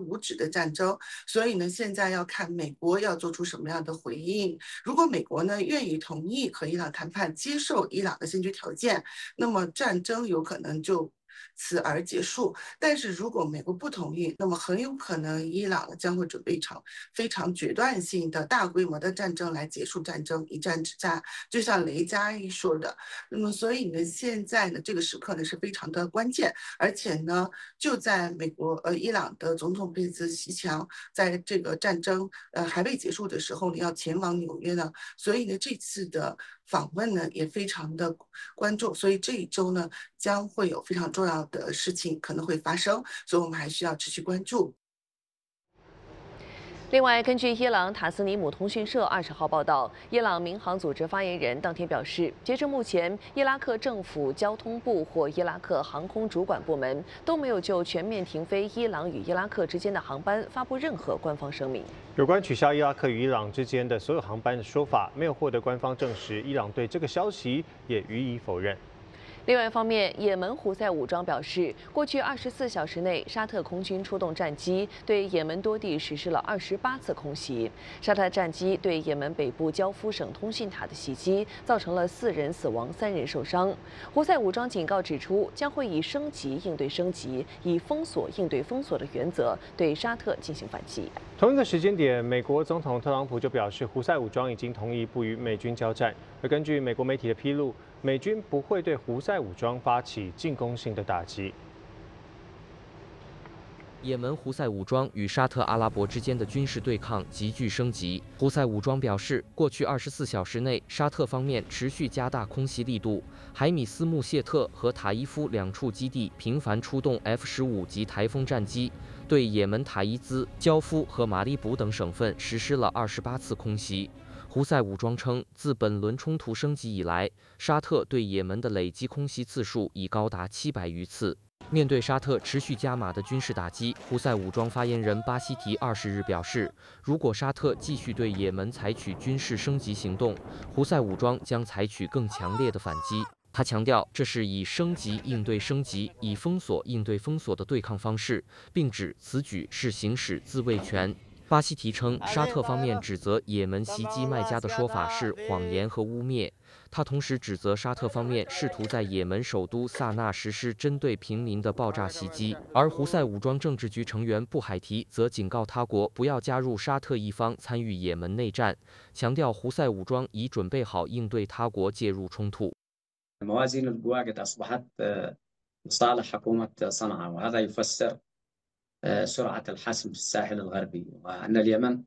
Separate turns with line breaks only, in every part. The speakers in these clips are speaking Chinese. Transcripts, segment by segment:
无止的战争。所以呢，现在要看美国要做出什么样的回应。如果美国呢愿意同意和伊朗谈判，接受伊朗的先决条件，那么战争有可能就此而结束。但是如果美国不同意，那么很有可能伊朗呢将会准备一场非常决断性的大规模的战争来结束战争，一战止战。就像雷加伊说的，那么所以呢，现在呢这个时刻呢是非常的关键，而且呢就在伊朗的总统贝兹西强在这个战争还未结束的时候呢要前往纽约呢，所以呢这次的访问呢也非常的关注，所以这一周呢将会有非常重要的事情可能会发生，所以我们还需要持续关注。
另外，根据伊朗塔斯尼姆通讯社20号报道，伊朗民航组织发言人当天表示，截至目前，伊拉克政府交通部或伊拉克航空主管部门都没有就全面停飞伊朗与伊拉克之间的航班发布任何官方声明。
有关取消伊拉克与伊朗之间的所有航班的说法，没有获得官方证实。伊朗对这个消息也予以否认。
另外一方面，也门胡塞武装表示，过去24小时内，沙特空军出动战机对也门多地实施了28次空袭。沙特战机对也门北部焦夫省通信塔的袭击，造成了4人死亡、3人受伤。胡塞武装警告指出，将会以升级应对升级，以封锁应对封锁的原则对沙特进行反击。
同一个时间点，美国总统特朗普就表示，胡塞武装已经同意不与美军交战。而根据美国媒体的披露，美军不会对胡塞武装发起进攻性的打击。
也门胡塞武装与沙特阿拉伯之间的军事对抗急剧升级。胡塞武装表示，过去24小时内，沙特方面持续加大空袭力度，海米斯穆谢特和塔伊夫2处基地频繁出动 F-15级台风战机，对也门塔伊兹、焦夫和马里卜等省份实施了28次空袭。胡塞武装称，自本轮冲突升级以来，沙特对也门的累计空袭次数已高达700余次。面对沙特持续加码的军事打击，胡塞武装发言人巴希提20日表示，如果沙特继续对也门采取军事升级行动，胡塞武装将采取更强烈的反击。他强调，这是以升级应对升级，以封锁应对封锁的对抗方式，并指此举是行使自卫权。巴希提称，沙特方面指责也门袭击麦加的说法是谎言和污蔑。他同时指责沙特方面试图在也门首都萨那实施针对平民的爆炸袭击，而胡塞武装政治局成员布海提则警告他国不要加入沙特一方参与也门内战，强调胡塞武装已准备好应对他国介入冲突。
موازين القوى قد أصبحت لصالح حكومة صنعاء وهذا يفسر سرعة الحسم في الساحل الغربي وأن اليمن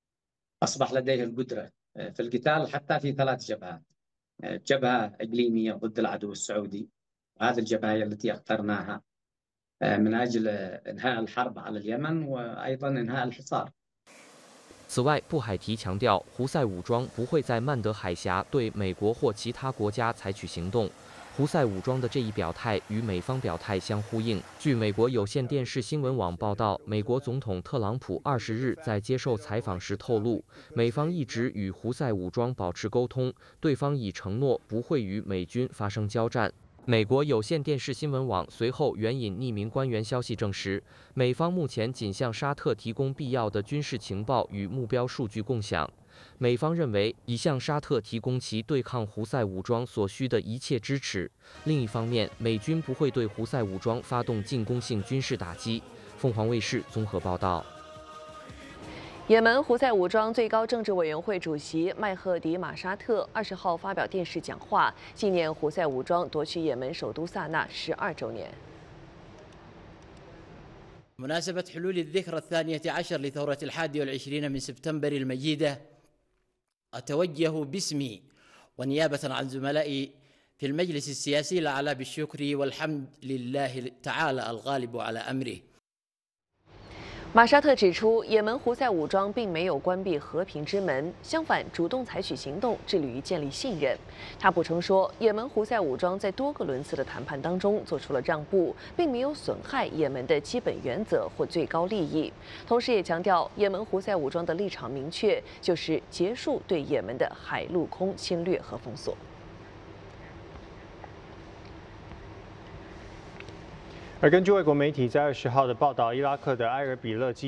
أصبح لديه القدرة في القتال حتى في 3 جبهات جبهة إقليمية ضد العدو السعودي وهذه الجبهة هي التي اخترناها من أجل إنهاء الحرب على اليمن وأيضا إنهاء الحصار。
此外，布海提强调，胡塞武装不会在曼德海峡对美国或其他国家采取行动。胡塞武装的这一表态与美方表态相呼应。据美国有线电视新闻网报道，美国总统特朗普20日在接受采访时透露，美方一直与胡塞武装保持沟通，对方已承诺不会与美军发生交战。美国有线电视新闻网随后援引匿名官员消息证实，美方目前仅向沙特提供必要的军事情报与目标数据共享。美方认为已向沙特提供其对抗胡塞武装所需的一切支持。另一方面，美军不会对胡塞武装发动进攻性军事打击。凤凰卫视综合报道。
也门胡塞武装最高政治委员会主席麦赫迪马沙特20号发表电视讲话，纪念胡塞武装夺取也门首都萨那12周年。
مناسبة حلول الذكرى ال12 لثورة ال21 من سبتمبر المجيدة، أتوجه باسمي ونيابة عن زملائي في المجلس السياسي الأعلى بالشكر والحمد لله تعالى الغالب على أمره。
马沙特指出，也门胡塞武装并没有关闭和平之门，相反，主动采取行动，致力于建立信任。他补充说，也门胡塞武装在多个轮次的谈判当中做出了让步，并没有损害也门的基本原则或最高利益。同时，也强调，也门胡塞武装的立场明确，就是结束对也门的海陆空侵略和封锁。
而根据外国媒体在20号的报道，伊拉克的埃尔比勒基